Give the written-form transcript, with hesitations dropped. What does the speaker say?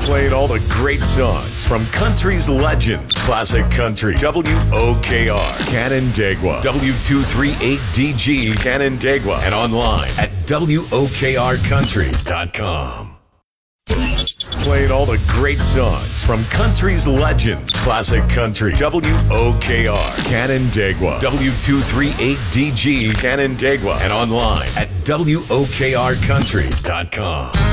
Played all the great songs from country's legends. Classic Country, WOKR, Canandaigua, W238DG, Canandaigua, and online at WOKRCountry.com. Played all the great songs from country's legends. Classic Country, WOKR, Canandaigua, W238DG, Canandaigua, and online at WOKRCountry.com.